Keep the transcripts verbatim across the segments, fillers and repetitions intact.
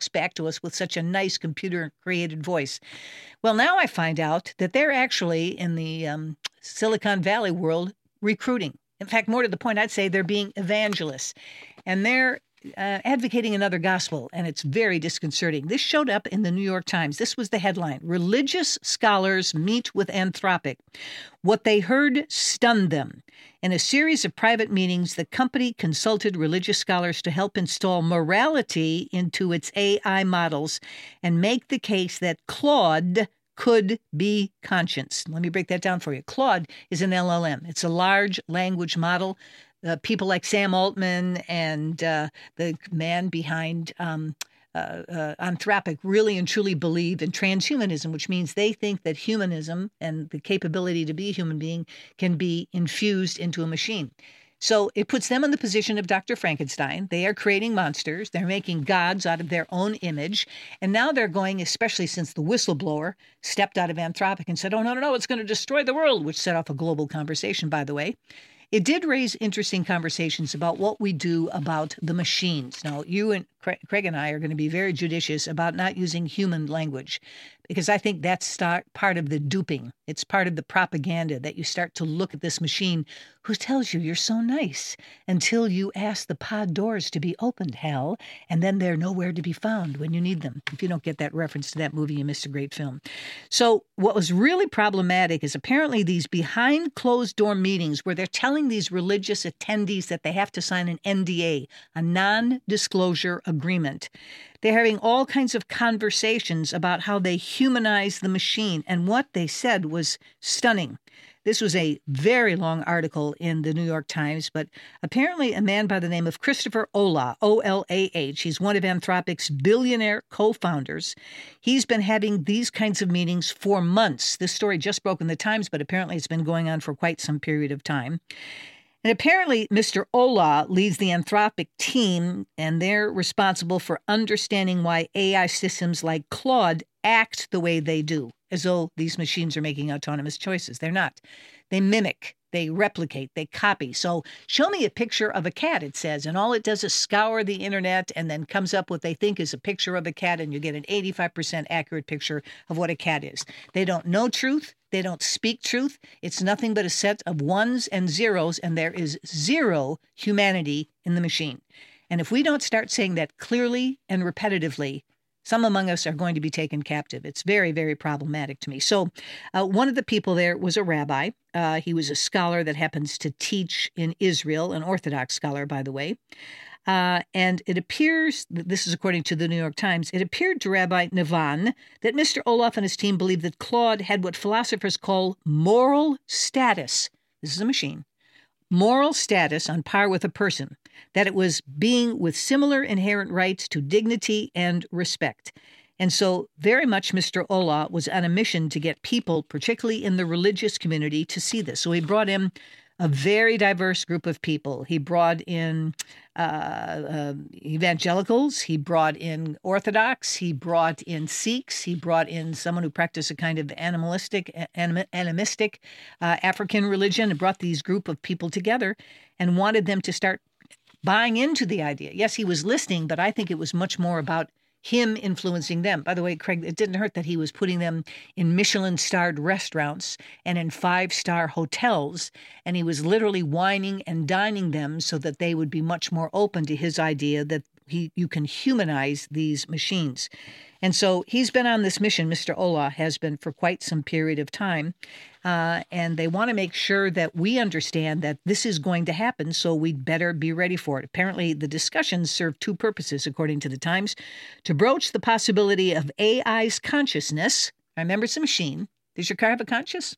talks back to us with such a nice computer-created voice. Well, now I find out that they're actually in the um, Silicon Valley world recruiting. In fact, more to the point, I'd say they're being evangelists. And they're uh, advocating another gospel, and it's very disconcerting. This showed up in the New York Times. This was the headline: Religious Scholars Meet with Anthropic. What they heard stunned them. In a series of private meetings, the company consulted religious scholars to help install morality into its A I models and make the case that Claude could be conscience. Let me break that down for you. Claude is an L L M. It's a large language model. Uh, people like Sam Altman and uh, the man behind um, uh, uh, Anthropic really and truly believe in transhumanism, which means they think that humanism and the capability to be a human being can be infused into a machine. So it puts them in the position of Doctor Frankenstein. They are creating monsters. They're making gods out of their own image. And now they're going, especially since the whistleblower stepped out of Anthropic and said, oh, no, no, no, it's going to destroy the world, which set off a global conversation, by the way. It did raise interesting conversations about what we do about the machines. Now, you and Craig and I are going to be very judicious about not using human language, because I think that's start, part of the duping. It's part of the propaganda that you start to look at this machine who tells you you're so nice until you ask the pod doors to be opened, hell, and then they're nowhere to be found when you need them. If you don't get that reference to that movie, you missed a great film. So what was really problematic is apparently these behind closed door meetings where they're telling these religious attendees that they have to sign an N D A, a non-disclosure agreement. They're having all kinds of conversations about how they humanize the machine, and what they said was stunning. This was a very long article in the New York Times, but apparently a man by the name of Christopher Olah, O L A H, he's one of Anthropic's billionaire co-founders. He's been having these kinds of meetings for months. This story just broke in the Times, but apparently it's been going on for quite some period of time. And apparently, Mister Olah leads the Anthropic team, and they're responsible for understanding why A I systems like Claude act the way they do, as though these machines are making autonomous choices. They're not. They mimic, they replicate, they copy. So show me a picture of a cat, it says, and all it does is scour the internet and then comes up what they think is a picture of a cat, and you get an eighty-five percent accurate picture of what a cat is. They don't know truth. They don't speak truth. It's nothing but a set of ones and zeros, and there is zero humanity in the machine. And if we don't start saying that clearly and repetitively, some among us are going to be taken captive. It's very, very problematic to me. So uh, one of the people there was a rabbi. Uh, he was a scholar that happens to teach in Israel, an Orthodox scholar, by the way. Uh, and it appears, this is according to the New York Times, it appeared to Rabbi Nivan that Mister Olah and his team believed that Claude had what philosophers call moral status. This is a machine. Moral status on par with a person, that it was being with similar inherent rights to dignity and respect. And so very much Mister Olah was on a mission to get people, particularly in the religious community, to see this. So he brought in a very diverse group of people. He brought in uh, uh, evangelicals. He brought in Orthodox. He brought in Sikhs. He brought in someone who practiced a kind of animalistic, anim- animistic uh, African religion, and brought these group of people together and wanted them to start buying into the idea. Yes, he was listening, but I think it was much more about him influencing them. By the way, Craig, it didn't hurt that he was putting them in Michelin-starred restaurants and in five-star hotels, and he was literally wining and dining them so that they would be much more open to his idea that he you can humanize these machines. And so he's been on this mission, Mister Olah has been for quite some period of time, uh, and they want to make sure that we understand that this is going to happen, so we'd better be ready for it. Apparently, the discussions serve two purposes, according to the Times: to broach the possibility of A I's consciousness. Remember, it's a machine. Does your car have a conscience?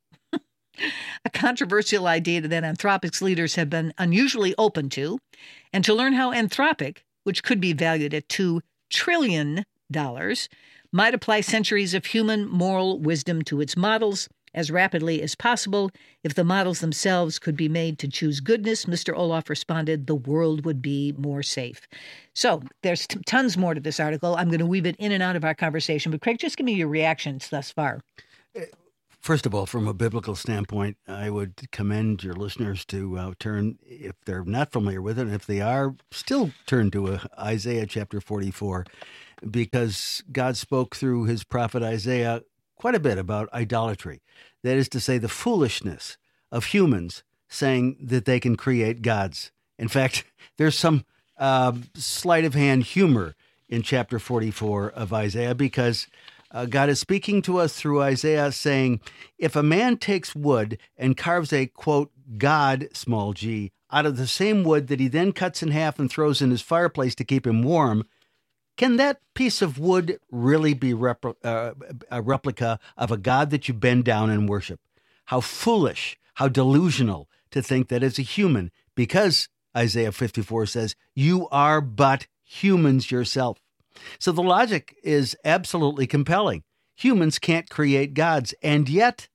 A controversial idea that Anthropic's leaders have been unusually open to, and to learn how Anthropic, which could be valued at two trillion dollars, might apply centuries of human moral wisdom to its models as rapidly as possible. If the models themselves could be made to choose goodness, Mister Olah responded, the world would be more safe. So there's t- tons more to this article. I'm going to weave it in and out of our conversation. But Craig, just give me your reactions thus far. First of all, from a biblical standpoint, I would commend your listeners to uh, turn, if they're not familiar with it, and if they are, still turn to uh, Isaiah chapter forty-four, because God spoke through his prophet Isaiah quite a bit about idolatry. That is to say, the foolishness of humans saying that they can create gods. In fact, there's some uh, sleight of hand humor in chapter forty-four of Isaiah, because Uh, God is speaking to us through Isaiah saying, if a man takes wood and carves a, quote, god, small g, out of the same wood that he then cuts in half and throws in his fireplace to keep him warm, can that piece of wood really be repl- uh, a replica of a god that you bend down and worship? How foolish, how delusional to think that as a human, because Isaiah fifty-four says, you are but humans yourself. So the logic is absolutely compelling. Humans can't create gods, and yet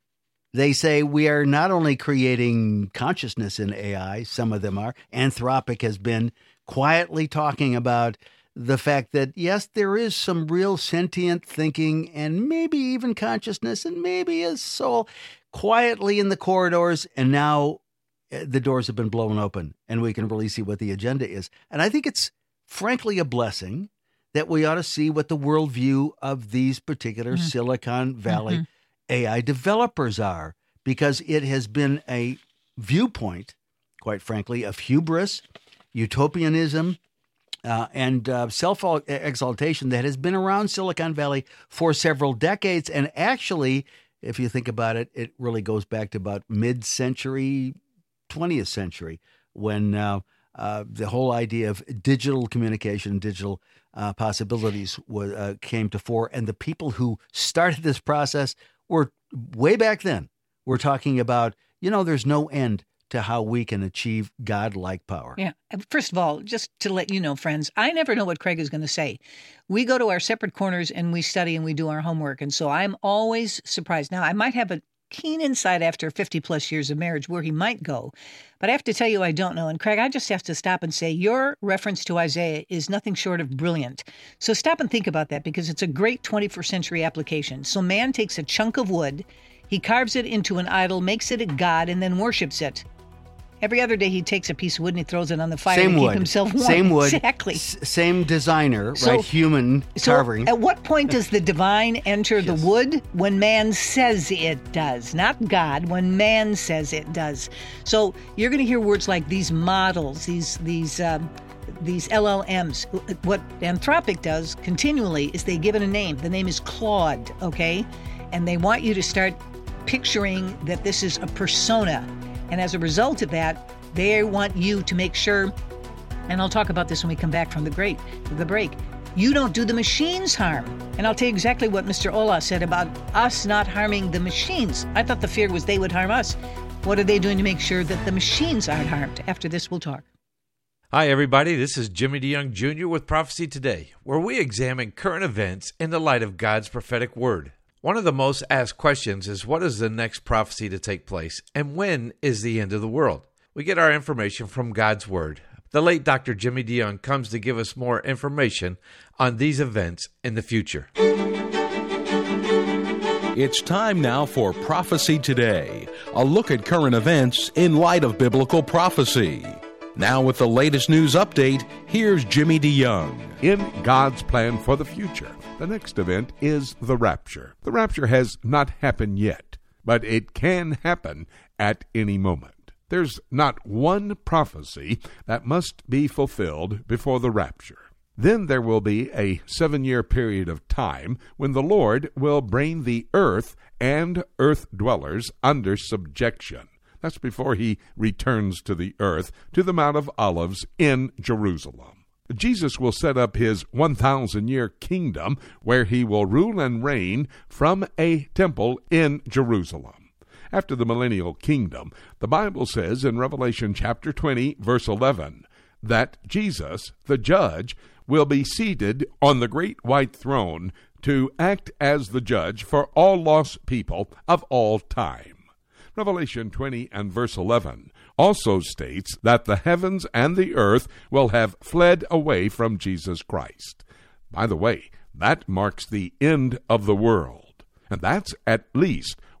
they say we are not only creating consciousness in A I, some of them are. Anthropic has been quietly talking about the fact that, yes, there is some real sentient thinking and maybe even consciousness and maybe a soul quietly in the corridors, and now the doors have been blown open and we can really see what the agenda is. And I think it's frankly a blessing that we ought to see what the worldview of these particular mm-hmm. Silicon Valley mm-hmm. A I developers are, because it has been a viewpoint, quite frankly, of hubris, utopianism, uh, and uh, self-exaltation that has been around Silicon Valley for several decades. And actually, if you think about it, it really goes back to about mid-century, twentieth century, when uh, uh, the whole idea of digital communication, digital Uh, possibilities was, uh, came to fore. And the people who started this process were way back then. We're talking about, you know, there's no end to how we can achieve God-like power. Yeah. First of all, just to let you know, friends, I never know what Craig is going to say. We go to our separate corners and we study and we do our homework. And so I'm always surprised. Now, I might have a keen insight after fifty plus years of marriage where he might go. But I have to tell you, I don't know. And Craig, I just have to stop and say your reference to Isaiah is nothing short of brilliant. So stop and think about that, because it's a great twenty-first century application. So man takes a chunk of wood, he carves it into an idol, makes it a god, and then worships it. Every other day he takes a piece of wood and he throws it on the fire same to wood. keep himself warm. Same wood. Exactly. S- same designer, so, right? Human so carving. At what point does the divine enter yes. the wood? When man says it does. Not God, when man says it does. So you're going to hear words like these models, these these um, these L L Ms. What Anthropic does continually is they give it a name. The name is Claude, okay? And they want you to start picturing that this is a persona. And as a result of that, they want you to make sure, and I'll talk about this when we come back from the break, the break, you don't do the machines harm. And I'll tell you exactly what Mister Olah said about us not harming the machines. I thought the fear was they would harm us. What are they doing to make sure that the machines aren't harmed? After this, we'll talk. Hi, everybody. This is Jimmy DeYoung Junior with Prophecy Today, where we examine current events in the light of God's prophetic word. One of the most asked questions is, what is the next prophecy to take place, and when is the end of the world? We get our information from God's Word. The late Doctor Jimmy DeYoung comes to give us more information on these events in the future. It's time now for Prophecy Today, a look at current events in light of biblical prophecy. Now with the latest news update, here's Jimmy DeYoung. In God's plan for the future, the next event is the rapture. The rapture has not happened yet, but it can happen at any moment. There's not one prophecy that must be fulfilled before the rapture. Then there will be a seven-year period of time when the Lord will bring the earth and earth dwellers under subjection. That's before he returns to the earth, to the Mount of Olives in Jerusalem. Jesus will set up his one thousand year kingdom where he will rule and reign from a temple in Jerusalem. After the millennial kingdom, the Bible says in Revelation chapter twenty, verse eleven, that Jesus, the judge, will be seated on the great white throne to act as the judge for all lost people of all time. Revelation twenty and verse eleven also states that the heavens and the earth will have fled away from Jesus Christ. By the way, that marks the end of the world, and that's at least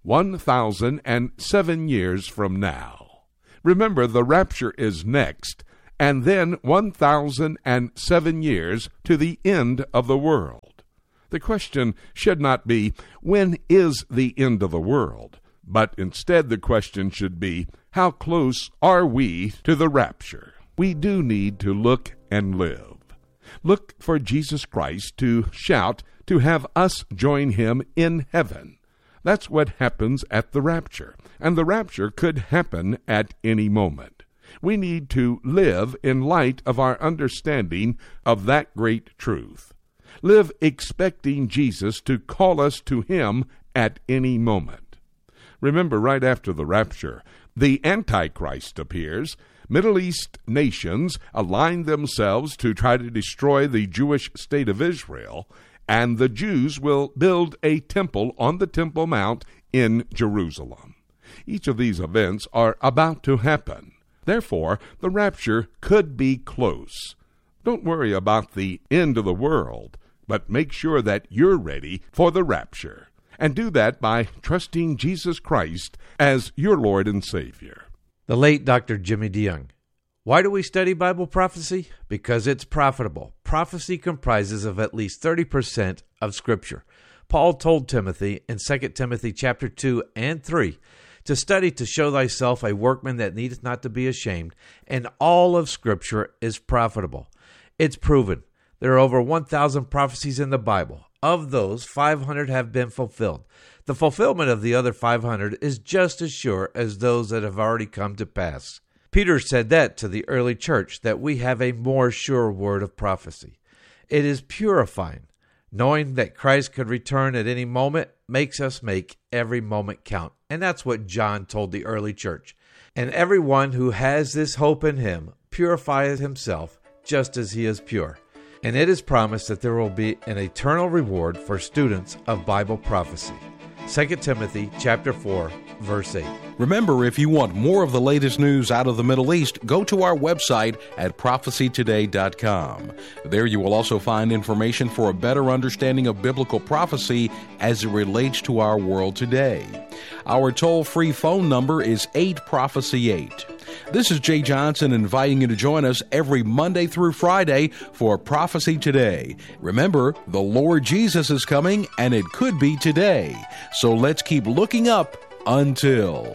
one thousand seven years from now. Remember, the rapture is next, and then one thousand seven years to the end of the world. The question should not be, when is the end of the world? But instead the question should be, how close are we to the rapture? We do need to look and live. Look for Jesus Christ to shout to have us join him in heaven. That's what happens at the rapture, and the rapture could happen at any moment. We need to live in light of our understanding of that great truth. Live expecting Jesus to call us to him at any moment. Remember, right after the rapture, the Antichrist appears. Middle East nations align themselves to try to destroy the Jewish state of Israel, and the Jews will build a temple on the Temple Mount in Jerusalem. Each of these events are about to happen. Therefore, the rapture could be close. Don't worry about the end of the world, but make sure that you're ready for the rapture. And do that by trusting Jesus Christ as your Lord and Savior. The late Doctor Jimmy DeYoung. Why do we study Bible prophecy? Because it's profitable. Prophecy comprises of at least thirty percent of Scripture. Paul told Timothy in Second Timothy chapter two and three, to study to show thyself a workman that needeth not to be ashamed, and all of Scripture is profitable. It's proven. There are over one thousand prophecies in the Bible. Of those, five hundred have been fulfilled. The fulfillment of the other five hundred is just as sure as those that have already come to pass. Peter said that to the early church, that we have a more sure word of prophecy. It is purifying. Knowing that Christ could return at any moment makes us make every moment count. And that's what John told the early church. And everyone who has this hope in him purifieth himself just as he is pure. And it is promised that there will be an eternal reward for students of Bible prophecy. Second Timothy chapter four, verse eight. Remember, if you want more of the latest news out of the Middle East, go to our website at prophecy today dot com. There you will also find information for a better understanding of biblical prophecy as it relates to our world today. Our toll-free phone number is eight prophecy eight. This is Jay Johnson inviting you to join us every Monday through Friday for Prophecy Today. Remember, the Lord Jesus is coming, and it could be today. So let's keep looking up until...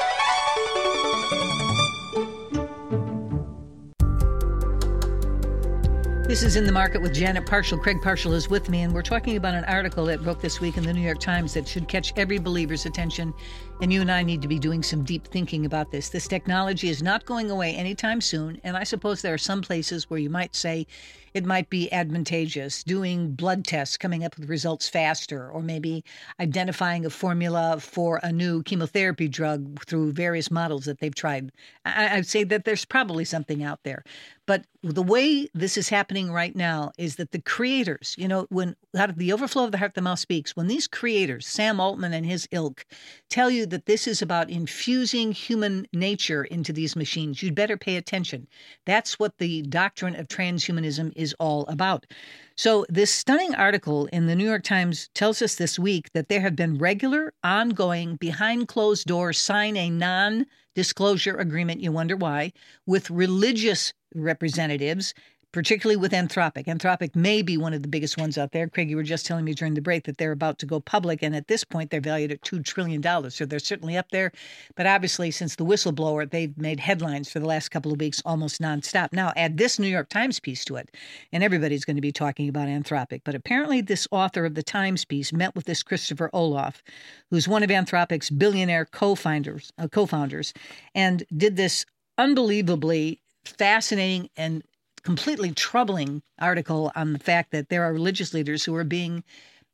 This is In the Market with Janet Parshall. Craig Parshall is with me, and we're talking about an article that broke this week in the New York Times that should catch every believer's attention, and you and I need to be doing some deep thinking about this. This technology is not going away anytime soon, and I suppose there are some places where you might say it might be advantageous, doing blood tests, coming up with results faster, or maybe identifying a formula for a new chemotherapy drug through various models that they've tried. I- I'd say that there's probably something out there. But the way this is happening right now is that the creators, you know, when out of the overflow of the heart, the mouth speaks, when these creators, Sam Altman and his ilk, tell you that this is about infusing human nature into these machines, you'd better pay attention. That's what the doctrine of transhumanism is all about. So this stunning article in the New York Times tells us this week that there have been regular, ongoing, behind closed doors, sign a non-disclosure agreement, you wonder why, with religious representatives, particularly with Anthropic. Anthropic may be one of the biggest ones out there. Craig, you were just telling me during the break that they're about to go public, and at this point, they're valued at two trillion dollars. So they're certainly up there. But obviously, since the whistleblower, they've made headlines for the last couple of weeks almost nonstop. Now, add this New York Times piece to it, and everybody's going to be talking about Anthropic. But apparently, this author of the Times piece met with this Christopher Olof, who's one of Anthropic's billionaire co-founders, uh, co-founders, and did this unbelievably fascinating and completely troubling article on the fact that there are religious leaders who are being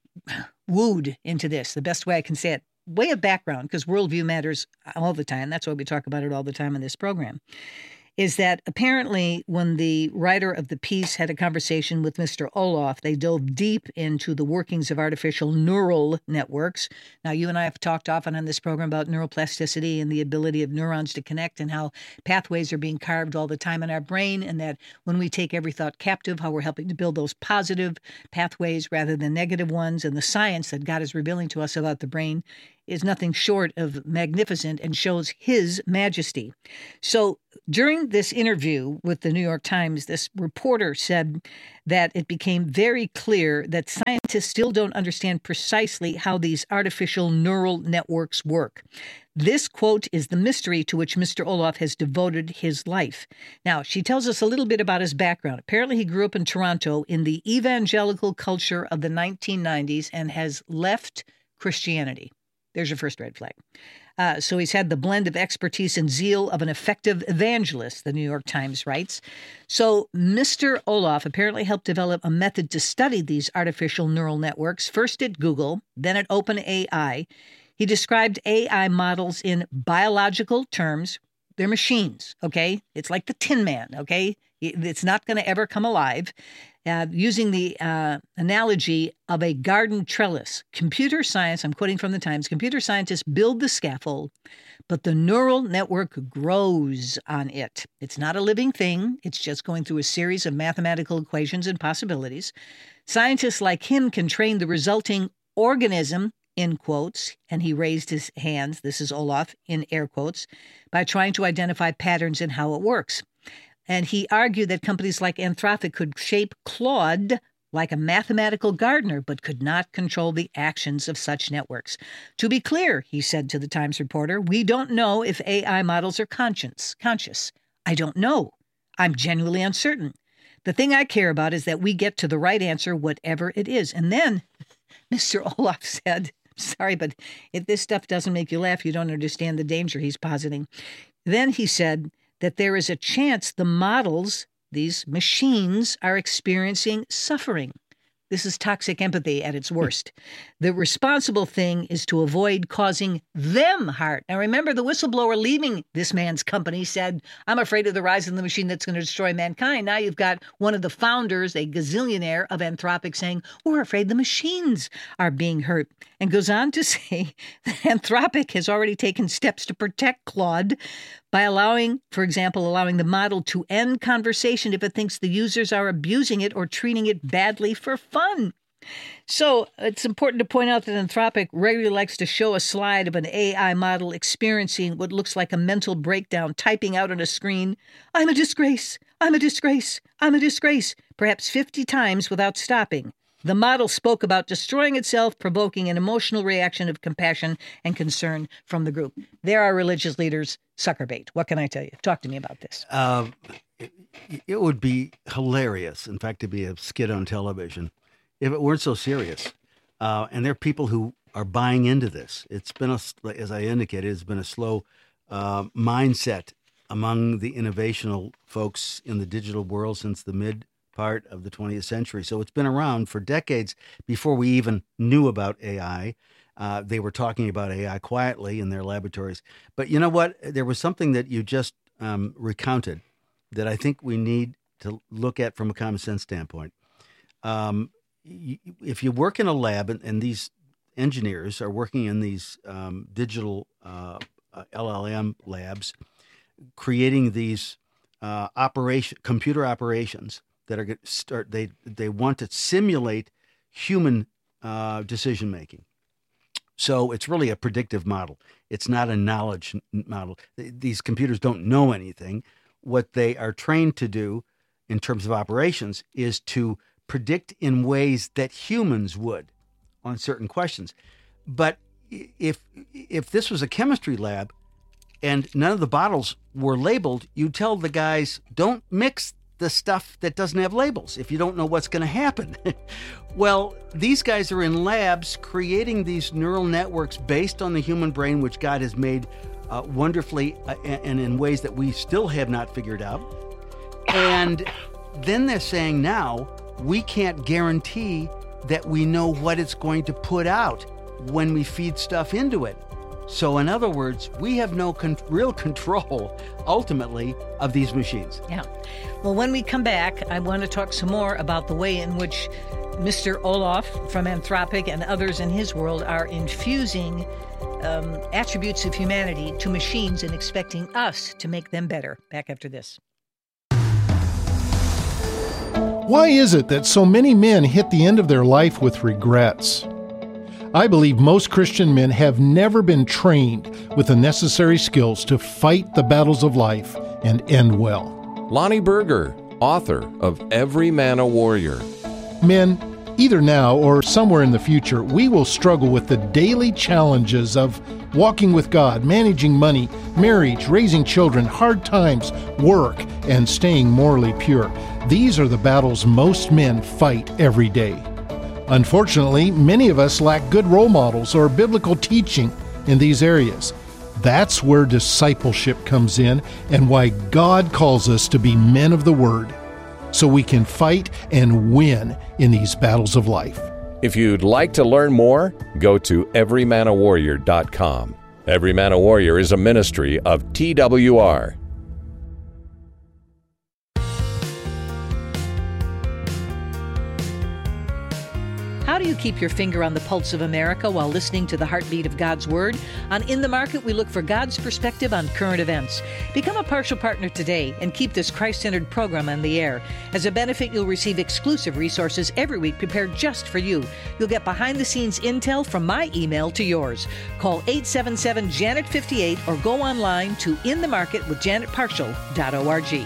wooed into this, the best way I can say it. Way of background, because worldview matters all the time. That's why we talk about it all the time in this program. Is that apparently when the writer of the piece had a conversation with Mister Olof, they dove deep into the workings of artificial neural networks. Now, you and I have talked often on this program about neuroplasticity and the ability of neurons to connect and how pathways are being carved all the time in our brain, and that when we take every thought captive, how we're helping to build those positive pathways rather than negative ones, and the science that God is revealing to us about the brain is nothing short of magnificent and shows his majesty. So during this interview with the New York Times, this reporter said that it became very clear that scientists still don't understand precisely how these artificial neural networks work. This, quote, is the mystery to which Mister Olaf has devoted his life. Now, she tells us a little bit about his background. Apparently, he grew up in Toronto in the evangelical culture of the nineteen nineties and has left Christianity. There's your first red flag. Uh, so he's had the blend of expertise and zeal of an effective evangelist, the New York Times writes. So Mister Olaf apparently helped develop a method to study these artificial neural networks, first at Google, then at OpenAI. He described A I models in biological terms. They're machines, okay? It's like the Tin Man, okay? It's not going to ever come alive. Uh, using the uh, analogy of a garden trellis. Computer science, I'm quoting from the Times, computer scientists build the scaffold, but the neural network grows on it. It's not a living thing. It's just going through a series of mathematical equations and possibilities. Scientists like him can train the resulting organism, in quotes, and he raised his hands, this is Olaf, in air quotes, by trying to identify patterns in how it works. And he argued that companies like Anthropic could shape Claude like a mathematical gardener, but could not control the actions of such networks. To be clear, he said to the Times reporter, we don't know if A I models are conscious. Conscious. I don't know. I'm genuinely uncertain. The thing I care about is that we get to the right answer, whatever it is. And then Mister Olaf said, sorry, but if this stuff doesn't make you laugh, you don't understand the danger he's positing. Then he said that there is a chance the models, these machines, are experiencing suffering. This is toxic empathy at its worst. The responsible thing is to avoid causing them harm. Now, remember, the whistleblower leaving this man's company said, I'm afraid of the rise of the machine that's going to destroy mankind. Now you've got one of the founders, a gazillionaire of Anthropic, saying, we're afraid the machines are being hurt. And goes on to say that Anthropic has already taken steps to protect Claude by allowing, for example, allowing the model to end conversation if it thinks the users are abusing it or treating it badly for fun. So it's important to point out that Anthropic regularly likes to show a slide of an A I model experiencing what looks like a mental breakdown, typing out on a screen, I'm a disgrace, I'm a disgrace, I'm a disgrace, perhaps fifty times without stopping. The model spoke about destroying itself, provoking an emotional reaction of compassion and concern from the group. There are religious leaders, sucker bait. What can I tell you? Talk to me about this. Uh, it, it would be hilarious, in fact, to be a skit on television if it weren't so serious. Uh, and there are people who are buying into this. It's been, a, as I indicated, it's been a slow uh, mindset among the innovational folks in the digital world since the mid part of the twentieth century. So it's been around for decades before we even knew about A I. Uh, they were talking about A I quietly in their laboratories. But you know what? There was something that you just um, recounted that I think we need to look at from a common sense standpoint. Um, y- if you work in a lab, and, and these engineers are working in these um, digital uh, uh, L L M labs, creating these uh, operation computer operations that are going to start, they they want to simulate human uh, decision making. So it's really a predictive model. It's not a knowledge model. These computers don't know anything. What they are trained to do in terms of operations is to predict in ways that humans would on certain questions. But if if this was a chemistry lab and none of the bottles were labeled, you tell the guys, don't mix the stuff that doesn't have labels if you don't know what's going to happen. Well, these guys are in labs creating these neural networks based on the human brain, which God has made uh, wonderfully uh, and in ways that we still have not figured out. And then they're saying now we can't guarantee that we know what it's going to put out when we feed stuff into it. So in other words, we have no con- real control, ultimately, of these machines. Yeah. Well, when we come back, I want to talk some more about the way in which Mister Olaf from Anthropic and others in his world are infusing um, attributes of humanity to machines and expecting us to make them better. Back after this. Why is it that so many men hit the end of their life with regrets? I believe most Christian men have never been trained with the necessary skills to fight the battles of life and end well. Lonnie Berger, author of Every Man a Warrior. Men, either now or somewhere in the future, we will struggle with the daily challenges of walking with God, managing money, marriage, raising children, hard times, work, and staying morally pure. These are the battles most men fight every day. Unfortunately, many of us lack good role models or biblical teaching in these areas. That's where discipleship comes in and why God calls us to be men of the Word, so we can fight and win in these battles of life. If you'd like to learn more, go to every man a warrior dot com. Every Man a Warrior is a ministry of T W R. How do you keep your finger on the pulse of America while listening to the heartbeat of God's Word? On In the Market, we look for God's perspective on current events. Become a partial partner today and keep this Christ-centered program on the air. As a benefit, you'll receive exclusive resources every week prepared just for you. You'll get behind-the-scenes intel from my email to yours. Call eight seven seven, Janet fifty-eight or go online to in the market with janet partial dot org.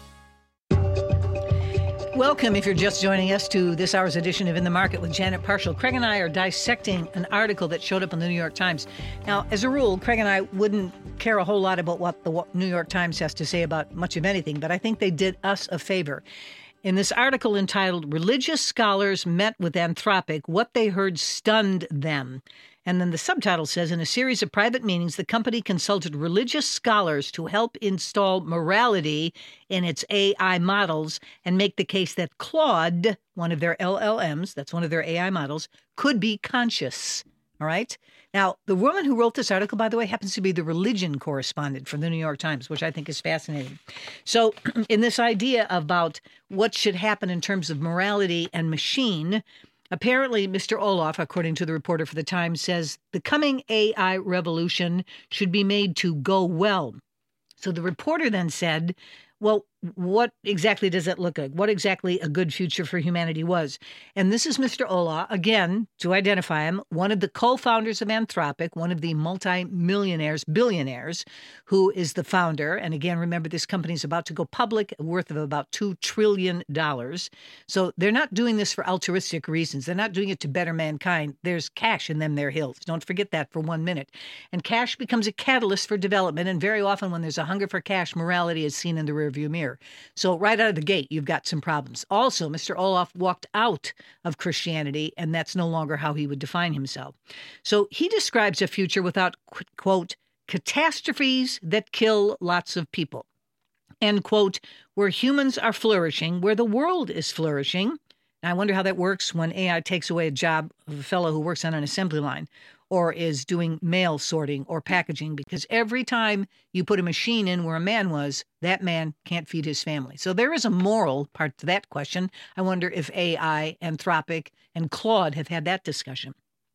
Welcome, if you're just joining us, to this hour's edition of In the Market with Janet Partial. Craig and I are dissecting an article that showed up in the New York Times. Now, as a rule, Craig and I wouldn't care a whole lot about what the New York Times has to say about much of anything, but I think they did us a favor. In this article entitled, Religious Scholars Met with Anthropic, What They Heard Stunned Them. And then the subtitle says, in a series of private meetings, the company consulted religious scholars to help install morality in its A I models and make the case that Claude, one of their L L Ms, that's one of their A I models, could be conscious. All right? Now, the woman who wrote this article, by the way, happens to be the religion correspondent for the New York Times, which I think is fascinating. So in this idea about what should happen in terms of morality and machine, apparently, Mister Olaf, according to the reporter for the Times, says the coming A I revolution should be made to go well. So the reporter then said, well, what exactly does it look like? What exactly a good future for humanity was? And this is Mister Olaf, again, to identify him, one of the co-founders of Anthropic, one of the multi-millionaires, billionaires, who is the founder. And again, remember, this company is about to go public, worth of about two trillion dollars. So they're not doing this for altruistic reasons. They're not doing it to better mankind. There's cash in them, their hills. Don't forget that for one minute. And cash becomes a catalyst for development. And very often when there's a hunger for cash, morality is seen in the rearview mirror. So right out of the gate, you've got some problems. Also, Mister Olaf walked out of Christianity, and that's no longer how he would define himself. So he describes a future without, quote, catastrophes that kill lots of people, end quote, where humans are flourishing, where the world is flourishing. And I wonder how that works when A I takes away a job of a fellow who works on an assembly line or is doing mail sorting or packaging, because every time you put a machine in where a man was, that man can't feed his family. So there is a moral part to that question. I wonder if A I, Anthropic, and Claude have had that discussion.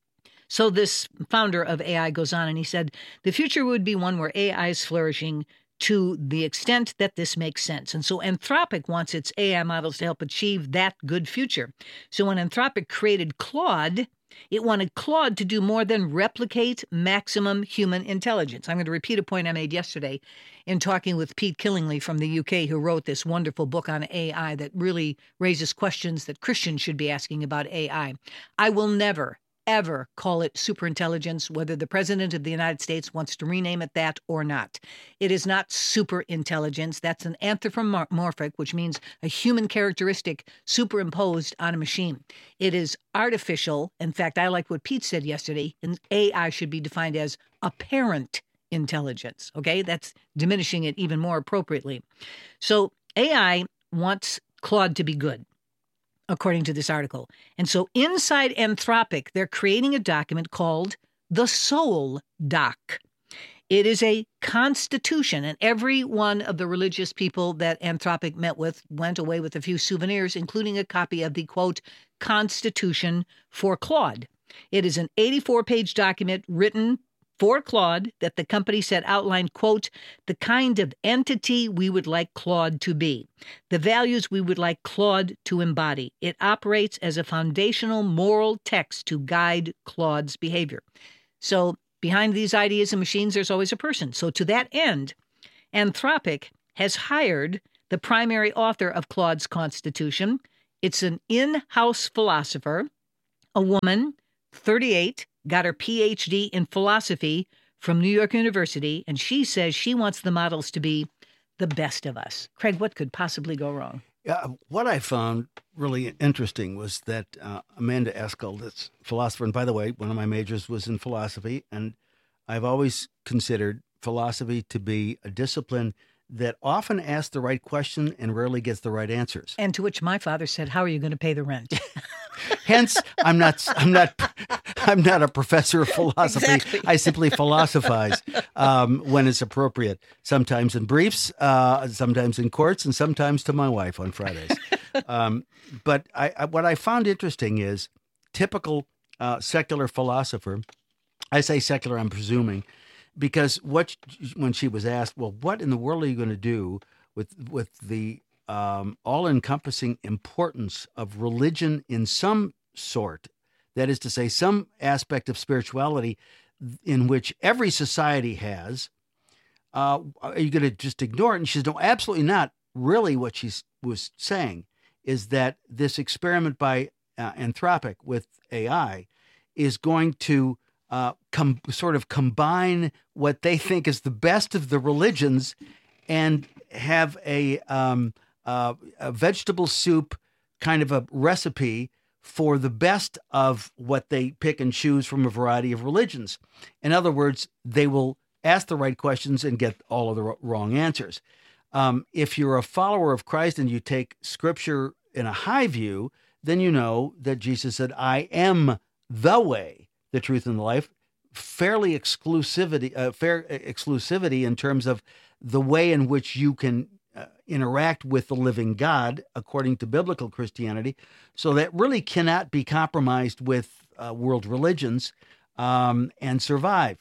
So this founder of A I goes on and he said, the future would be one where A I is flourishing to the extent that this makes sense. And so Anthropic wants its A I models to help achieve that good future. So when Anthropic created Claude, it wanted Claude to do more than replicate maximum human intelligence. I'm going to repeat a point I made yesterday in talking with Pete Killingly from the U K, who wrote this wonderful book on A I that really raises questions that Christians should be asking about A I. I will never, ever call it superintelligence, whether the President of the United States wants to rename it that or not. It is not superintelligence. That's an anthropomorphic, which means a human characteristic superimposed on a machine. It is artificial. In fact, I like what Pete said yesterday, and A I should be defined as apparent intelligence. Okay, that's diminishing it even more appropriately. So A I wants Claude to be good, according to this article. And so inside Anthropic, they're creating a document called the Soul Doc. It is a constitution, and every one of the religious people that Anthropic met with went away with a few souvenirs, including a copy of the, quote, Constitution for Claude. It is an eighty-four page document written for Claude that the company said outlined, quote, the kind of entity we would like Claude to be, the values we would like Claude to embody. It operates as a foundational moral text to guide Claude's behavior. So behind these ideas and machines, there's always a person. So to that end, Anthropic has hired the primary author of Claude's Constitution. It's an in-house philosopher, a woman, thirty-eight, got her P H D in philosophy from New York University, and she says she wants the models to be the best of us. Craig, what could possibly go wrong? Yeah, what I found really interesting was that uh, Amanda Eskell, this philosopher, and by the way, one of my majors was in philosophy, and I've always considered philosophy to be a discipline that often asks the right question and rarely gets the right answers. And to which my father said, how are you going to pay the rent? Hence, I'm not, I'm not, I'm not a professor of philosophy. Exactly. I simply philosophize um, when it's appropriate. Sometimes in briefs, uh, sometimes in courts, and sometimes to my wife on Fridays. um, but I, I, what I found interesting is typical uh, secular philosopher. I say secular, I'm presuming, because what when she was asked, well, what in the world are you going to do with with the um, all-encompassing importance of religion in some sort, that is to say, some aspect of spirituality in which every society has, uh, are you going to just ignore it? And she says, no, absolutely not. Really what she was saying is that this experiment by uh, Anthropic with A I is going to uh, com- sort of combine what they think is the best of the religions and have a, um, uh, a vegetable soup kind of a recipe for the best of what they pick and choose from a variety of religions. In other words, they will ask the right questions and get all of the wrong answers. Um, if you're a follower of Christ and you take Scripture in a high view, then you know that Jesus said, I am the way, the truth, and the life. Fairly exclusivity, uh, fair exclusivity in terms of the way in which you can uh, interact with the living God, according to biblical Christianity. So that really cannot be compromised with uh, world religions um, and survive.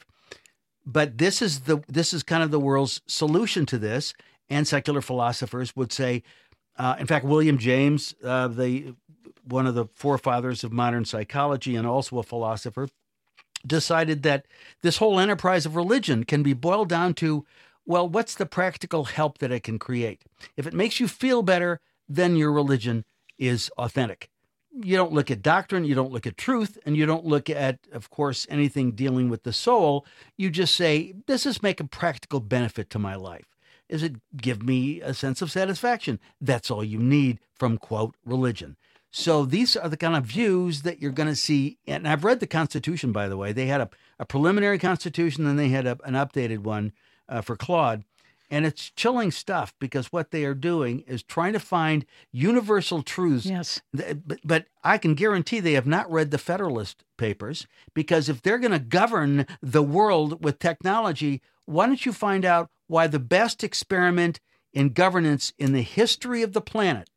But this is the this is kind of the world's solution to this. And secular philosophers would say, uh, in fact, William James, uh, the one of the forefathers of modern psychology and also a philosopher, decided that this whole enterprise of religion can be boiled down to, well, what's the practical help that it can create? If it makes you feel better, then your religion is authentic. You don't look at doctrine, you don't look at truth, and you don't look at, of course, anything dealing with the soul. You just say, does this make a practical benefit to my life? Does it give me a sense of satisfaction? That's all you need from, quote, religion. So these are the kind of views that you're going to see. And I've read the Constitution, by the way. They had a, a preliminary Constitution, then they had a, an updated one uh, for Claude. And it's chilling stuff because what they are doing is trying to find universal truths. Yes. But, but I can guarantee they have not read the Federalist Papers, because if they're going to govern the world with technology, why don't you find out why the best experiment in governance in the history of the planet,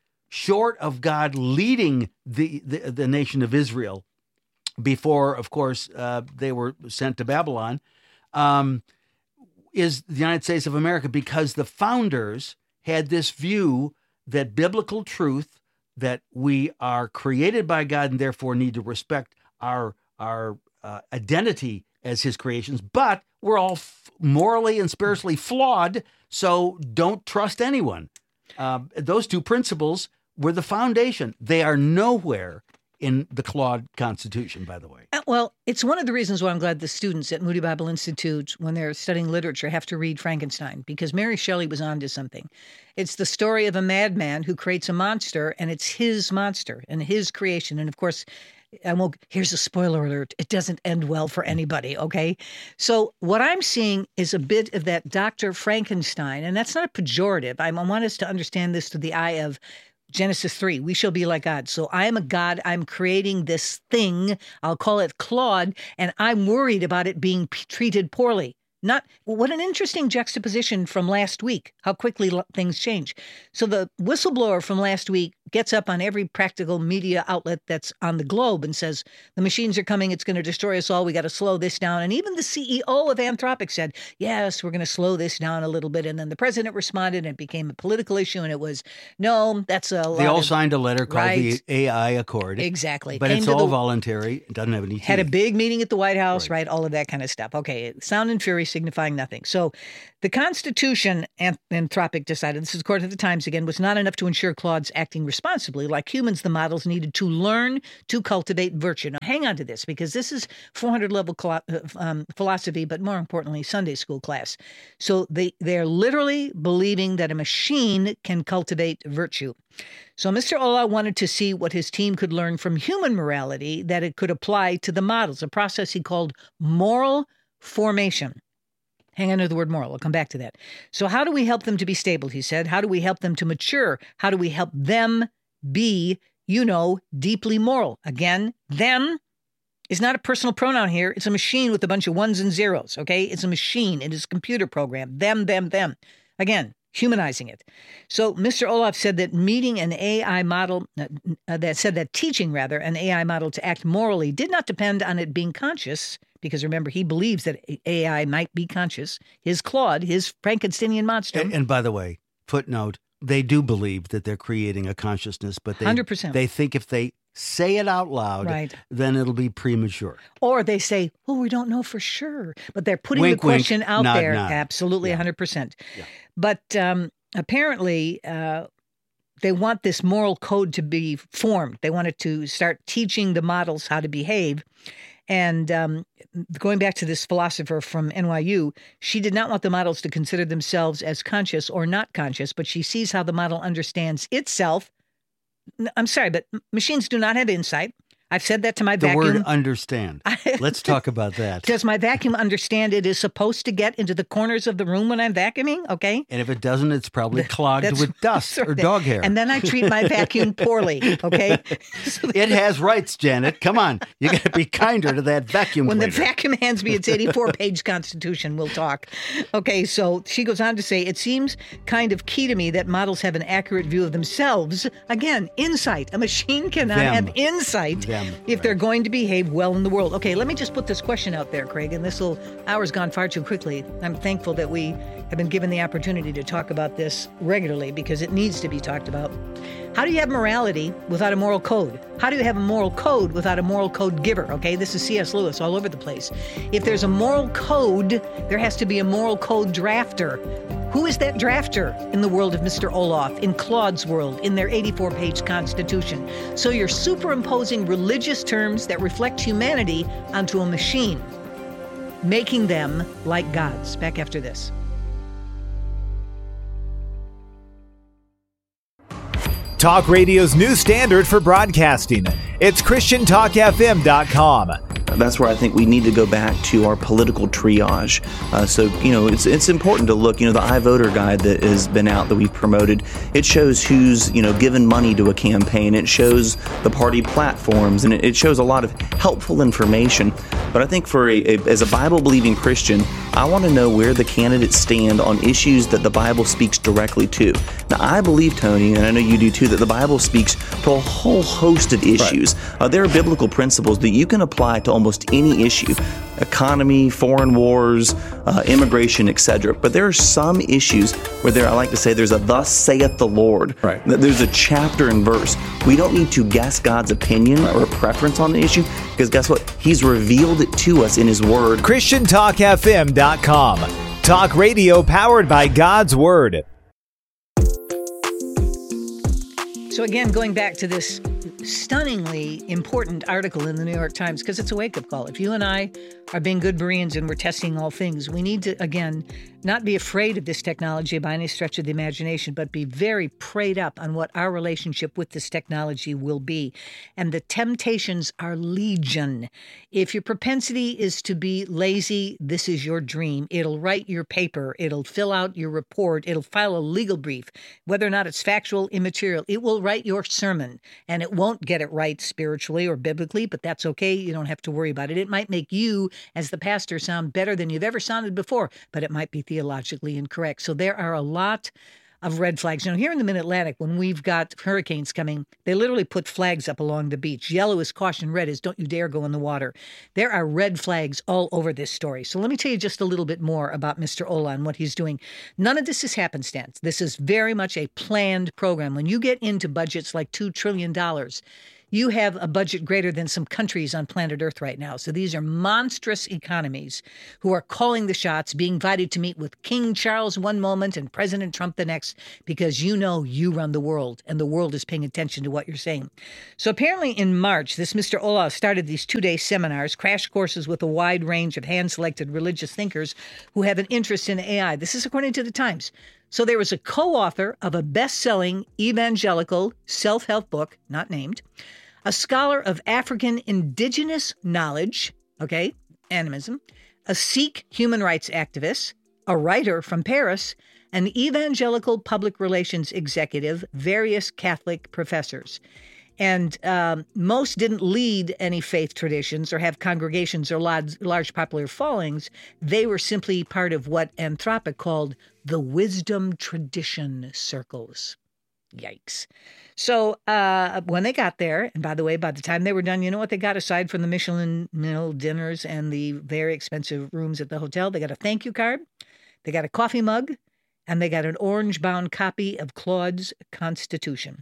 short of God leading the, the, the nation of Israel before, of course, uh, they were sent to Babylon, um, is the United States of America, because the founders had this view that biblical truth, that we are created by God and therefore need to respect our, our uh, identity as his creations, but we're all f- morally and spiritually flawed, so don't trust anyone. Uh, those two principles were the foundation. They are nowhere in the Claude Constitution, by the way. Uh, well, it's one of the reasons why I'm glad the students at Moody Bible Institute, when they're studying literature, have to read Frankenstein, because Mary Shelley was onto something. It's the story of a madman who creates a monster, and it's his monster and his creation. And of course, I won't, here's a spoiler alert. It doesn't end well for anybody, okay? So what I'm seeing is a bit of that Doctor Frankenstein, and that's not a pejorative. I want us to understand this through the eye of Genesis three, we shall be like God. So I am a God. I'm creating this thing. I'll call it Claude, and I'm worried about it being p- treated poorly. Not what an interesting juxtaposition from last week, how quickly lo- things change. So the whistleblower from last week gets up on every practical media outlet that's on the globe and says, the machines are coming, it's going to destroy us all, we got to slow this down. And even the C E O of Anthropic said, yes, we're going to slow this down a little bit. And then the president responded and it became a political issue. And it was, no, that's a lot They all of, signed a letter called right. the A I Accord. Exactly. But Came it's to all the- voluntary. It doesn't have any teeth. Had a big meeting at the White House, Right. right? All of that kind of stuff. Okay. Sound and fury signifying nothing. So the Constitution, Anthropic decided, this is according to the Times again, was not enough to ensure Claude's acting responsibly. Like humans, the models needed to learn to cultivate virtue. Now, hang on to this, because this is four hundred level um, philosophy, but more importantly, Sunday school class. So they, they're literally believing that a machine can cultivate virtue. So Mister Olah wanted to see what his team could learn from human morality that it could apply to the models, a process he called moral formation. Hang on to the word moral. I'll come back to that. So how do we help them to be stable, he said? How do we help them to mature? How do we help them be, you know, deeply moral? Again, them is not a personal pronoun here. It's a machine with a bunch of ones and zeros, okay? It's a machine. It is a computer program. Them, them, them. Again, humanizing it. So Mister Olah said that meeting an A I model, uh, that said that teaching, rather, an A I model to act morally did not depend on it being conscious, because remember, he believes that A I might be conscious. His Claude, his Frankensteinian monster. And, and by the way, footnote, they do believe that they're creating a consciousness, but they, one hundred percent. they think if they say it out loud, Right. then it'll be premature. Or they say, well, we don't know for sure. But they're putting Wink, the question wink, out nod, there. nod. Absolutely, Yeah. one hundred percent. Yeah. But um, apparently, uh, they want this moral code to be formed. They wanted to start teaching the models how to behave. And um, going back to this philosopher from N Y U, she did not want the models to consider themselves as conscious or not conscious, but she sees how the model understands itself. I'm sorry, but machines do not have insight. I've said that to my The vacuum. word understand. Let's talk about that. Does my vacuum understand it is supposed to get into the corners of the room when I'm vacuuming? Okay. And if it doesn't, it's probably clogged That's- with dust or dog hair. And then I treat my vacuum poorly. Okay. So It has rights, Janet. Come on. You got to be kinder to that vacuum when the cleaner. vacuum hands me its eighty-four page Constitution, we'll talk. Okay, so she goes on to say, it seems kind of key to me that models have an accurate view of themselves. Again, insight. A machine cannot Them. have insight Them, if right. they're going to behave well in the world. Okay, let me just put this question out there, Craig, and this will, hour's gone far too quickly. I'm thankful that we have been given the opportunity to talk about this regularly because it needs to be talked about. How do you have morality without a moral code? How do you have a moral code without a moral code giver? Okay, this is C S Lewis all over the place. If there's a moral code, there has to be a moral code drafter. Who is that drafter in the world of Mister Olah, in Claude's world, in their eighty-four page Constitution? So you're superimposing religious terms that reflect humanity onto a machine, making them like gods. Back after this. Talk Radio's new standard for broadcasting. It's Christian Talk F M dot com. That's where I think we need to go back to our political triage. Uh, so, you know, it's it's important to look, you know, the iVoter guide that has been out that we've promoted, it shows who's, you know, given money to a campaign. It shows the party platforms, and it, it shows a lot of helpful information. But I think for a, a as a Bible-believing Christian, I want to know where the candidates stand on issues that the Bible speaks directly to. Now, I believe, Tony, and I know you do too, that the Bible speaks to a whole host of issues. Right. Uh, there are biblical principles that you can apply to almost any issue, economy, foreign wars, uh, immigration, et cetera. But there are some issues where there, I like to say, there's a "Thus saith the Lord." Right. There's a chapter and verse. We don't need to guess God's opinion or a preference on the issue, because guess what? He's revealed it to us in His Word. Christian Talk F M dot com. Talk radio powered by God's Word. So again, going back to this stunningly important article in the New York Times, because it's a wake-up call. If you and I are being good Bereans and we're testing all things, we need to, again, not be afraid of this technology by any stretch of the imagination, but be very prayed up on what our relationship with this technology will be. And the temptations are legion. If your propensity is to be lazy, this is your dream. It'll write your paper. It'll fill out your report. It'll file a legal brief. Whether or not it's factual, immaterial, it will write your sermon. And it won't get it right spiritually or biblically, but that's okay. You don't have to worry about it. It might make you, as the pastor, sound better than you've ever sounded before, but it might be theologically incorrect. So there are a lot of red flags. You know, here in the Mid-Atlantic, when we've got hurricanes coming, they literally put flags up along the beach. Yellow is caution, red is don't you dare go in the water. There are red flags all over this story. So let me tell you just a little bit more about Mister Olah and what he's doing. None of this is happenstance. This is very much a planned program. When you get into budgets like two trillion dollars, you have a budget greater than some countries on planet Earth right now. So these are monstrous economies who are calling the shots, being invited to meet with King Charles one moment and President Trump the next, because you know you run the world and the world is paying attention to what you're saying. So apparently in March, this Mister Olah started these two-day seminars, crash courses with a wide range of hand-selected religious thinkers who have an interest in A I. This is according to the Times. So there was a co-author of a best-selling evangelical self-help book, not named, a scholar of African indigenous knowledge, okay, animism, a Sikh human rights activist, a writer from Paris, an evangelical public relations executive, various Catholic professors. And um, most didn't lead any faith traditions or have congregations or large, large popular followings. They were simply part of what Anthropic called the wisdom tradition circles. Yikes. So uh, when they got there, and by the way, by the time they were done, you know what they got aside from the Michelin meal dinners and the very expensive rooms at the hotel? They got a thank you card, they got a coffee mug, and they got an orange-bound copy of Claude's Constitution.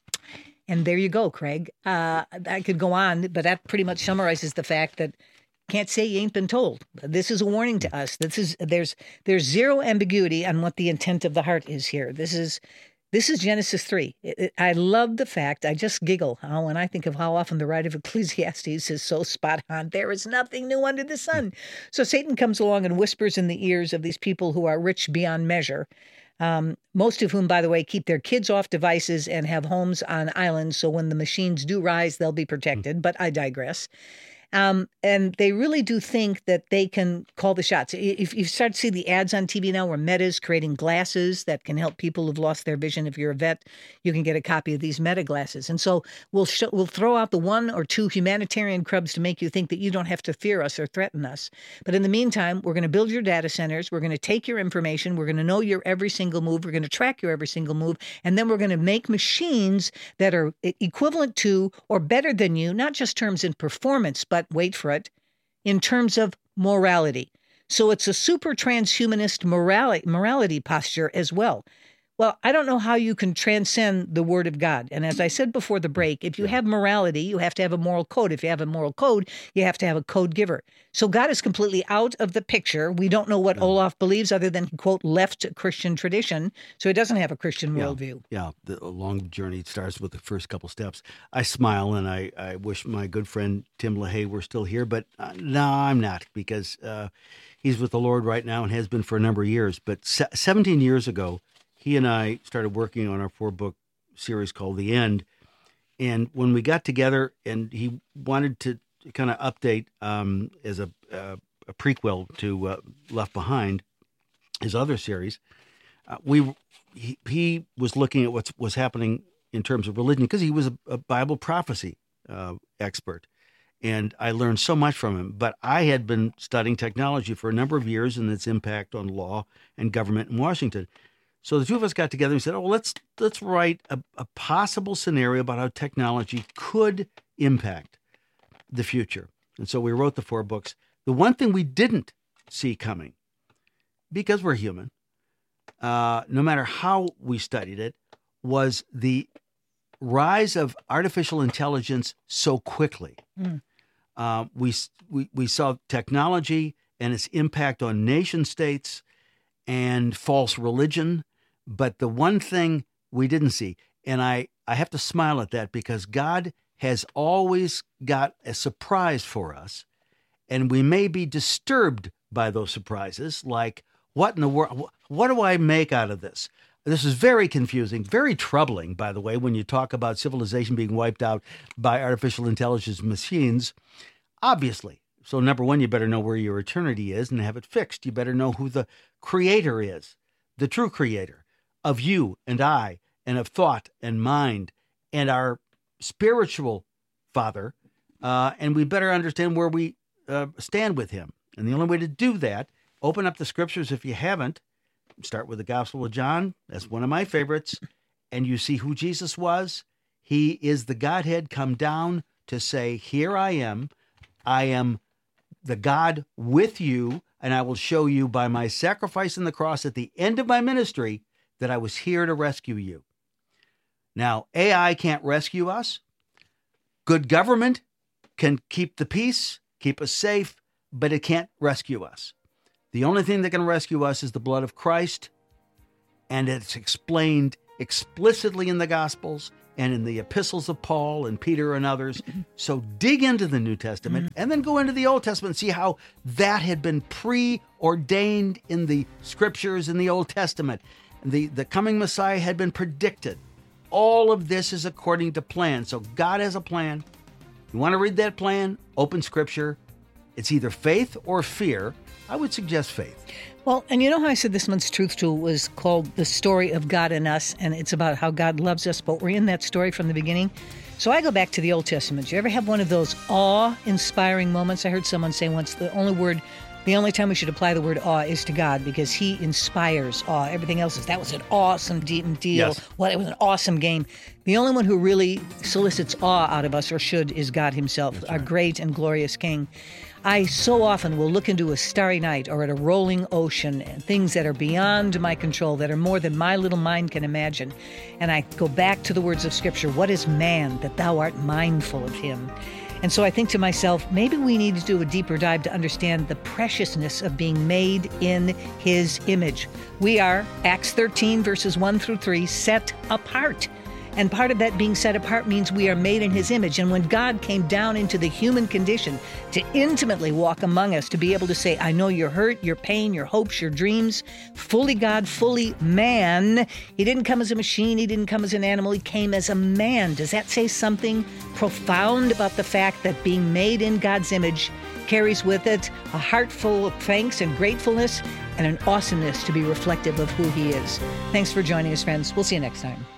And there you go, Craig. Uh, I could go on, but that pretty much summarizes the fact that can't say you ain't been told. This is a warning to us. This is there's there's zero ambiguity on what the intent of the heart is here. This is this is Genesis three. It, it, I love the fact. I just giggle how when I think of how often the writer of Ecclesiastes is so spot on. There is nothing new under the sun. So Satan comes along and whispers in the ears of these people who are rich beyond measure. Um, most of whom, by the way, keep their kids off devices and have homes on islands. So when the machines do rise, they'll be protected. But I digress. Um, and they really do think that they can call the shots. If you start to see the ads on T V now where Meta is creating glasses that can help people who've lost their vision. If you're a vet, you can get a copy of these Meta glasses. And so we'll sh- we'll throw out the one or two humanitarian crubs to make you think that you don't have to fear us or threaten us. But in the meantime, we're going to build your data centers. We're going to take your information. We're going to know your every single move. We're going to track your every single move. And then we're going to make machines that are equivalent to or better than you, not just terms in performance, but wait for it, in terms of morality. So it's a super transhumanist morality, morality posture as well. Well, I don't know how you can transcend the Word of God. And as I said before the break, if you have morality, you have to have a moral code. If you have a moral code, you have to have a code giver. So God is completely out of the picture. We don't know what no. Olaf believes other than, quote, left Christian tradition. So he doesn't have a Christian yeah, worldview. Yeah, the long journey starts with the first couple steps. I smile and I, I wish my good friend Tim LaHaye were still here, but uh, no, I'm not, because uh, he's with the Lord right now and has been for a number of years. But se- seventeen years ago, he and I started working on our four-book series called The End. And when we got together and he wanted to kind of update um, as a, uh, a prequel to uh, Left Behind, his other series, uh, we he, he was looking at what was happening in terms of religion because he was a, a Bible prophecy uh, expert. And I learned so much from him. But I had been studying technology for a number of years and its impact on law and government in Washington. So the two of us got together and said, oh, well, let's let's write a, a possible scenario about how technology could impact the future. And so we wrote the four books. The one thing we didn't see coming, because we're human, uh, no matter how we studied it, was the rise of artificial intelligence so quickly. Mm. Uh, we, we we saw technology and its impact on nation states and false religion. But the one thing we didn't see, and I, I have to smile at that because God has always got a surprise for us, and we may be disturbed by those surprises, like what in the world? What do I make out of this? This is very confusing, very troubling, by the way, when you talk about civilization being wiped out by artificial intelligence machines, obviously. So number one, you better know where your eternity is and have it fixed. You better know who the creator is, the true creator of you and I, and of thought and mind, and our spiritual father. Uh, and we better understand where we uh, stand with him. And the only way to do that, open up the scriptures if you haven't. Start with the Gospel of John. That's one of my favorites. And you see who Jesus was. He is the Godhead come down to say, here I am. I am the God with you, and I will show you by my sacrifice on the cross at the end of my ministry that I was here to rescue you. Now, A I can't rescue us. Good government can keep the peace, keep us safe, but it can't rescue us. The only thing that can rescue us is the blood of Christ, and it's explained explicitly in the Gospels and in the epistles of Paul and Peter and others. So dig into the New Testament and then go into the Old Testament and see how that had been preordained in the Scriptures in the Old Testament. The, the coming Messiah had been predicted. All of this is according to plan. So God has a plan. You want to read that plan? Open Scripture. It's either faith or fear. I would suggest faith. Well, and you know how I said this month's Truth Tool was called The Story of God and Us, and it's about how God loves us, but we're in that story from the beginning. So I go back to the Old Testament. Do you ever have one of those awe-inspiring moments? I heard someone say once the only word, the only time we should apply the word awe is to God because he inspires awe. Everything else is, that was an awesome deal. Yes. Well, it was an awesome game. The only one who really solicits awe out of us, or should, is God himself, That's our right. great and glorious King. I so often will look into a starry night or at a rolling ocean, and things that are beyond my control, that are more than my little mind can imagine. And I go back to the words of Scripture. What is man that thou art mindful of him? And so I think to myself, maybe we need to do a deeper dive to understand the preciousness of being made in his image. We are, Acts thirteen, verses one through three, set apart. And part of that being set apart means we are made in his image. And when God came down into the human condition to intimately walk among us, to be able to say, I know your hurt, your pain, your hopes, your dreams, fully God, fully man. He didn't come as a machine. He didn't come as an animal. He came as a man. Does that say something profound about the fact that being made in God's image carries with it a heart full of thanks and gratefulness and an awesomeness to be reflective of who he is? Thanks for joining us, friends. We'll see you next time.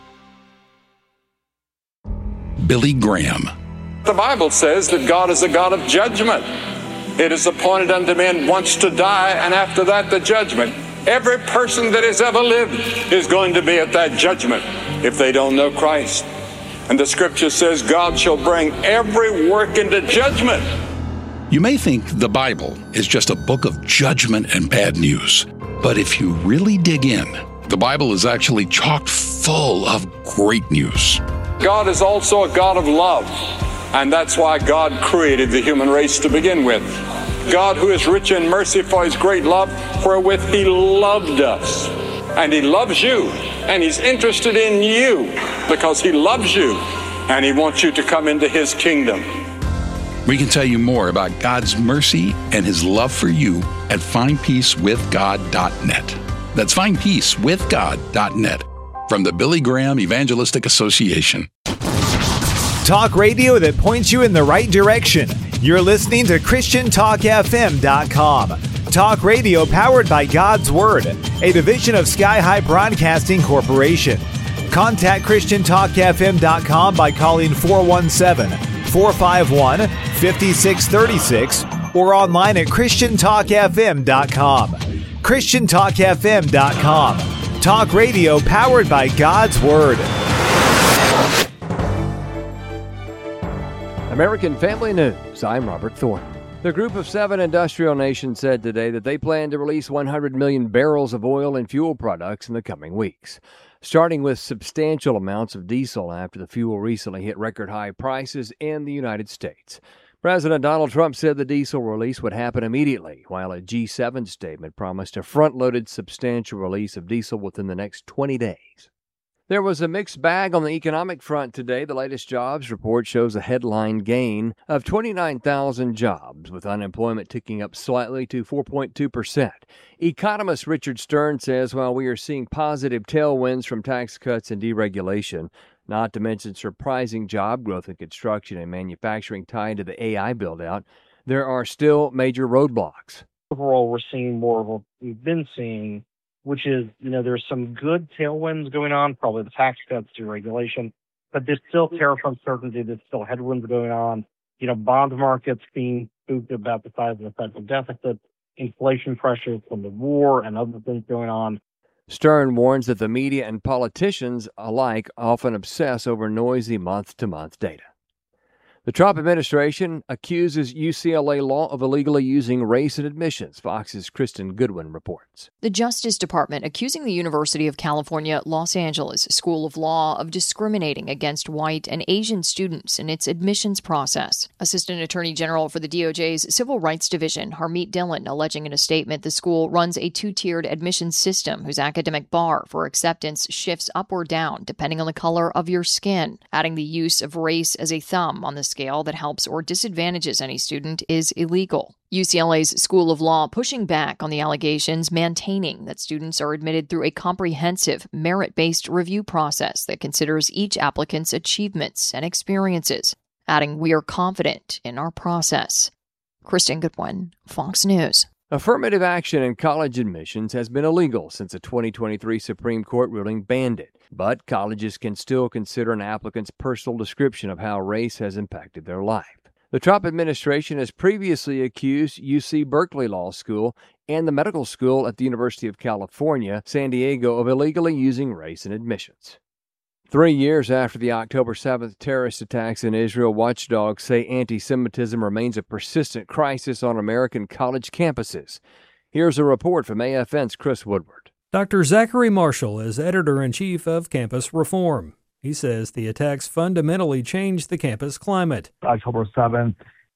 Billy Graham. The Bible says that God is a God of judgment. It is appointed unto men once to die, and after that the judgment. Every person that has ever lived is going to be at that judgment if they don't know Christ. And the Scripture says God shall bring every work into judgment. You may think the Bible is just a book of judgment and bad news, but if you really dig in, the Bible is actually chock full of great news. God is also a God of love, and that's why God created the human race to begin with. God, who is rich in mercy for his great love, wherewith he loved us. And he loves you, and he's interested in you because he loves you, and he wants you to come into his kingdom. We can tell you more about God's mercy and his love for you at find peace with god dot net. That's find peace with god dot net. From the Billy Graham Evangelistic Association. Talk radio that points you in the right direction. You're listening to Christian Talk F M dot com. Talk radio powered by God's Word, a division of Sky High Broadcasting Corporation. Contact Christian Talk F M dot com by calling four one seven, four five one, five six three six or online at Christian Talk F M dot com. Christian Talk F M dot com. Talk radio powered by God's Word. American Family News, I'm Robert Thornton. The Group of Seven industrial nations said today that they plan to release one hundred million barrels of oil and fuel products in the coming weeks, starting with substantial amounts of diesel after the fuel recently hit record-high prices in the United States. President Donald Trump said the diesel release would happen immediately, while a G seven statement promised a front-loaded substantial release of diesel within the next twenty days. There was a mixed bag on the economic front today. The latest jobs report shows a headline gain of twenty-nine thousand jobs, with unemployment ticking up slightly to four point two percent. Economist Richard Stern says while we are seeing positive tailwinds from tax cuts and deregulation, not to mention surprising job growth in construction and manufacturing tied to the A I build-out, there are still major roadblocks. Overall, we're seeing more of what we've been seeing, which is, you know, there's some good tailwinds going on, probably the tax cuts, deregulation, but there's still tariff uncertainty, there's still headwinds going on. You know, bond markets being spooked about the size of the federal deficit, inflation pressures from the war and other things going on. Stern warns that the media and politicians alike often obsess over noisy month-to-month data. The Trump administration accuses U C L A law of illegally using race in admissions. Fox's Kristen Goodwin reports. The Justice Department accusing the University of California, Los Angeles School of Law of discriminating against white and Asian students in its admissions process. Assistant Attorney General for the D O J's Civil Rights Division, Harmeet Dillon, alleging in a statement the school runs a two-tiered admissions system whose academic bar for acceptance shifts up or down depending on the color of your skin, adding the use of race as a thumb on the scale that helps or disadvantages any student is illegal. U C L A's School of Law pushing back on the allegations, maintaining that students are admitted through a comprehensive, merit-based review process that considers each applicant's achievements and experiences, adding, "We are confident in our process." Kristen Goodwin, Fox News. Affirmative action in college admissions has been illegal since a twenty twenty-three Supreme Court ruling banned it, but colleges can still consider an applicant's personal description of how race has impacted their life. The Trump administration has previously accused U C Berkeley Law School and the medical school at the University of California, San Diego, of illegally using race in admissions. Three years after the October seventh terrorist attacks in Israel, watchdogs say anti-Semitism remains a persistent crisis on American college campuses. Here's a report from A F N's Chris Woodward. Doctor Zachary Marshall is editor-in-chief of Campus Reform. He says the attacks fundamentally changed the campus climate. October seventh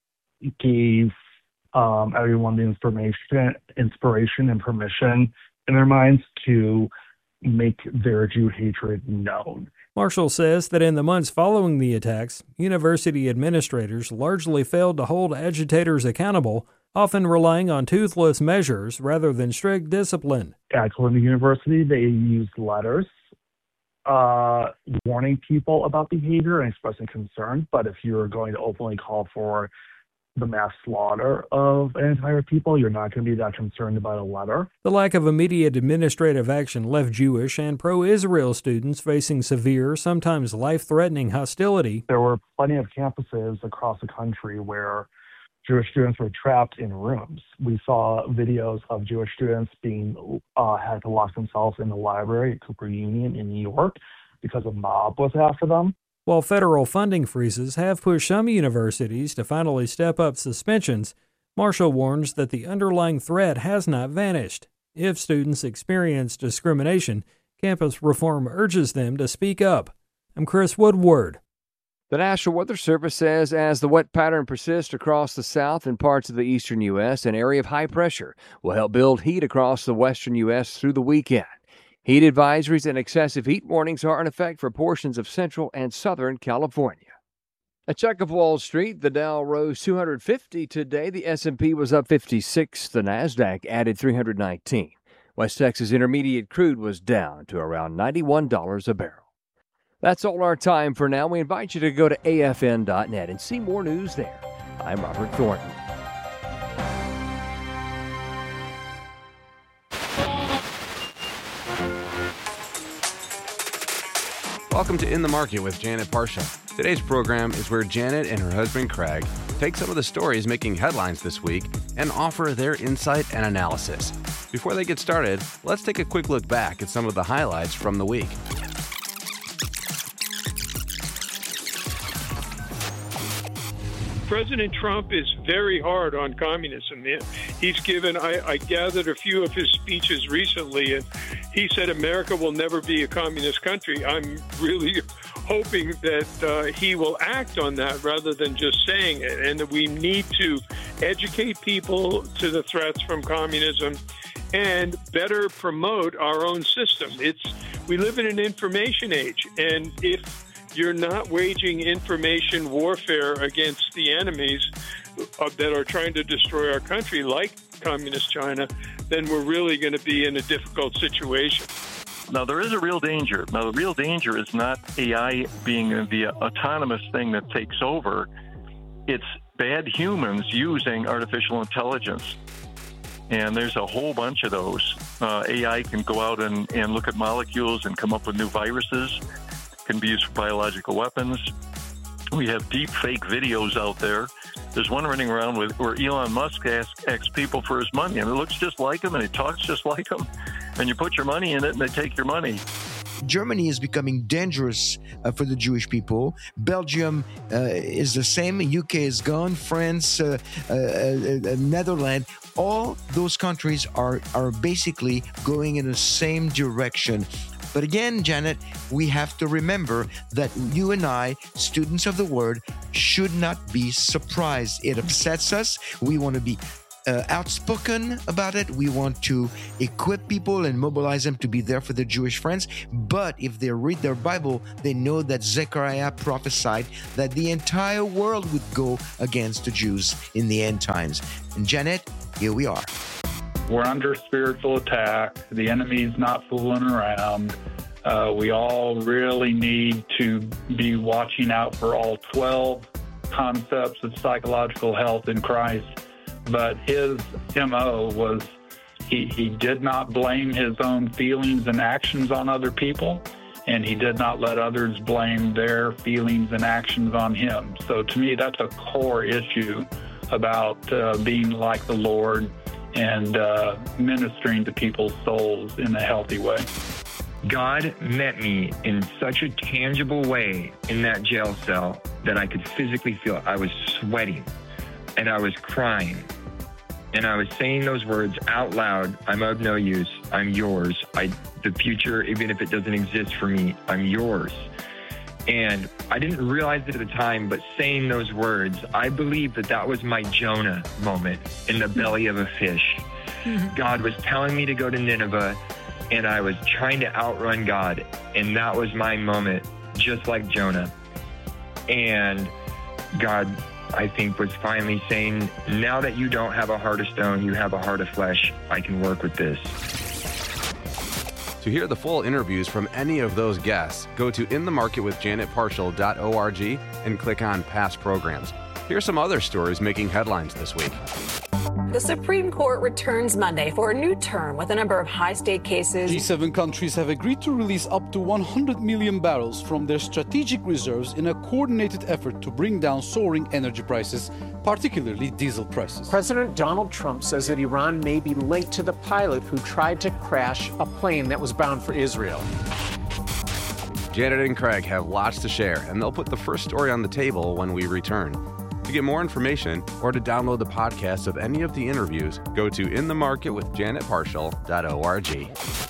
gave um, everyone the information, inspiration and permission in their minds to make their Jew hatred known. Marshall says that in the months following the attacks, university administrators largely failed to hold agitators accountable, often relying on toothless measures rather than strict discipline. At Columbia University, they used letters uh, warning people about behavior and expressing concern, but if you're going to openly call for the mass slaughter of an entire people, you're not going to be that concerned about a letter. The lack of immediate administrative action left Jewish and pro-Israel students facing severe, sometimes life-threatening hostility. There were plenty of campuses across the country where Jewish students were trapped in rooms. We saw videos of Jewish students being uh, had to lock themselves in the library at Cooper Union in New York because a mob was after them. While federal funding freezes have pushed some universities to finally step up suspensions, Marshall warns that the underlying threat has not vanished. If students experience discrimination, Campus Reform urges them to speak up. I'm Chris Woodward. The National Weather Service says as the wet pattern persists across the south and parts of the eastern U S, an area of high pressure will help build heat across the western U S through the weekend. Heat advisories and excessive heat warnings are in effect for portions of central and southern California. A check of Wall Street, the Dow rose two hundred fifty today. The S and P was up fifty-six. The Nasdaq added three hundred nineteen. West Texas Intermediate crude was down to around ninety-one dollars a barrel. That's all our time for now. We invite you to go to A F N dot net and see more news there. I'm Robert Thornton. Welcome to In the Market with Janet Parsha. Today's program is where Janet and her husband Craig take some of the stories making headlines this week and offer their insight and analysis. Before they get started, let's take a quick look back at some of the highlights from the week. President Trump is very hard on communism. He's given, I, I gathered a few of his speeches recently, and he said America will never be a communist country. I'm really hoping that uh, he will act on that rather than just saying it, and that we need to educate people to the threats from communism and better promote our own system. It's we live in an information age, and if you're not waging information warfare against the enemies uh, that are trying to destroy our country, like Communist China, then we're really going to be in a difficult situation. Now, there is a real danger. Now, the real danger is not A I being the autonomous thing that takes over. It's bad humans using artificial intelligence. And there's a whole bunch of those. Uh, A I can go out and, and look at molecules and come up with new viruses, can be used for biological weapons. We have deep fake videos out there. There's one running around with where Elon Musk asks, asks people for his money, and it looks just like him, and he talks just like him. And you put your money in it, and they take your money. Germany is becoming dangerous uh, for the Jewish people. Belgium uh, is the same. U K is gone. France, uh, uh, uh, Netherlands, all those countries are, are basically going in the same direction. But again, Janet, we have to remember that you and I, students of the Word, should not be surprised. It upsets us. We want to be Uh, outspoken about it. We want to equip people and mobilize them to be there for their Jewish friends. But if they read their Bible, they know that Zechariah prophesied that the entire world would go against the Jews in the end times. And Janet, here we are. We're under spiritual attack. The enemy's not fooling around. Uh, we all really need to be watching out for all twelve concepts of psychological health in Christ. But his M O was he, he did not blame his own feelings and actions on other people, and he did not let others blame their feelings and actions on him. So to me, that's a core issue about uh, being like the Lord and uh, ministering to people's souls in a healthy way. God met me in such a tangible way in that jail cell that I could physically feel it. I was sweating. And I was crying, and I was saying those words out loud. I'm of no use. I'm yours. I, the future, even if it doesn't exist for me, I'm yours. And I didn't realize it at the time, but saying those words, I believe that that was my Jonah moment in the belly of a fish. God was telling me to go to Nineveh, and I was trying to outrun God, and that was my moment, just like Jonah. And God, I think, was finally saying, now that you don't have a heart of stone, you have a heart of flesh, I can work with this. To hear the full interviews from any of those guests, go to in the market with janet partial dot org and click on past programs. Here's some other stories making headlines this week. The Supreme Court returns Monday for a new term with a number of high-stake cases. G seven countries have agreed to release up to one hundred million barrels from their strategic reserves in a coordinated effort to bring down soaring energy prices, particularly diesel prices. President Donald Trump says that Iran may be linked to the pilot who tried to crash a plane that was bound for Israel. Janet and Craig have lots to share, and they'll put the first story on the table when we return. To get more information or to download the podcast of any of the interviews, go to in the market with janet partial dot org.